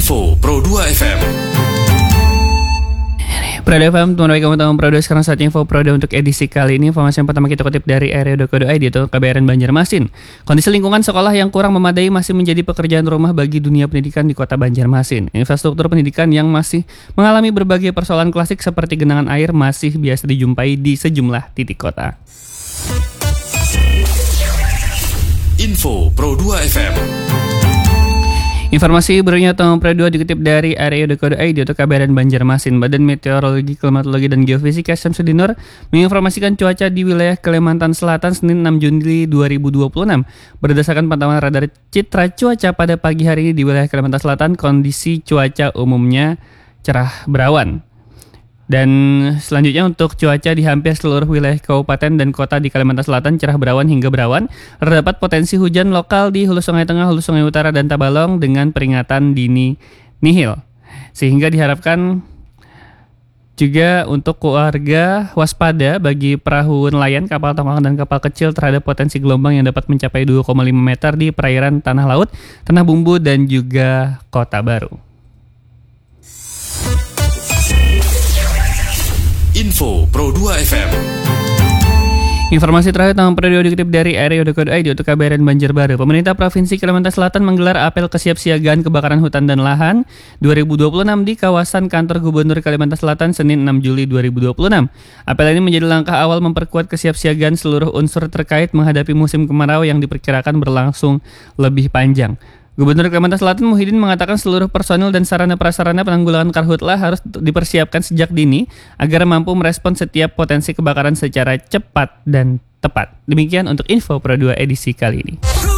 Info Pro 2 FM. Pro 2 FM, teman baik kamu tahu Pro 2 sekarang saatnya Info Pro 2 untuk edisi kali ini. Informasi yang pertama kita kutip dari area.co.id atau KBRN Banjarmasin. Kondisi lingkungan sekolah yang kurang memadai masih menjadi pekerjaan rumah bagi dunia pendidikan di kota Banjarmasin. Infrastruktur pendidikan yang masih mengalami berbagai persoalan klasik seperti genangan air masih biasa dijumpai di sejumlah titik kota. Info Pro 2 FM. Informasi berikutnya tahun Pro 2 dikutip dari area.co.id atau KBRN Banjarmasin. Badan Meteorologi, Klimatologi, dan Geofisika Syamsuddin Nur menginformasikan cuaca di wilayah Kalimantan Selatan Senin 6 Juli 2026. Berdasarkan pantauan radar Citra Cuaca pada pagi hari ini di wilayah Kalimantan Selatan, kondisi cuaca umumnya cerah berawan. Dan selanjutnya untuk cuaca di hampir seluruh wilayah kabupaten dan kota di Kalimantan Selatan cerah berawan hingga berawan. Terdapat potensi hujan lokal di Hulu Sungai Tengah, Hulu Sungai Utara, dan Tabalong dengan peringatan dini nihil. Sehingga diharapkan juga untuk warga waspada bagi perahu nelayan, kapal tongkang, dan kapal kecil terhadap potensi gelombang yang dapat mencapai 2,5 meter di perairan Tanah Laut, Tanah Bumbu, dan juga Kota Baru. Info Pro 2 FM. Informasi terakhir tahun Pro 2 dikutip dari area.co.id untuk KBRN Banjarbaru. Pemerintah Provinsi Kalimantan Selatan menggelar apel kesiapsiagaan kebakaran hutan dan lahan 2026 di kawasan kantor Gubernur Kalimantan Selatan Senin 6 Juli 2026. Apel ini menjadi langkah awal memperkuat kesiapsiagaan seluruh unsur terkait menghadapi musim kemarau yang diperkirakan berlangsung lebih panjang. Gubernur Kalimantan Selatan Muhyiddin mengatakan seluruh personil dan sarana-prasarana penanggulangan karhutla harus dipersiapkan sejak dini agar mampu merespon setiap potensi kebakaran secara cepat dan tepat. Demikian untuk Info Pro 2 edisi kali ini.